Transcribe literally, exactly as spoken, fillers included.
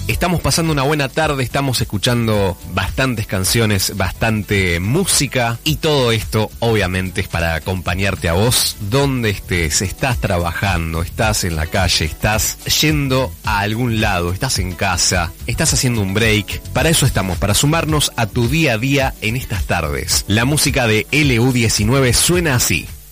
Estamos pasando una buena tarde, estamos escuchando bastantes canciones, bastante música y todo esto obviamente es para acompañarte a vos donde estés, estás trabajando, estás en la calle, estás yendo a algún lado, estás en casa, estás haciendo un break. Para eso estamos, para sumarnos a tu día a día en estas tardes. La música de L U diecinueve suena así.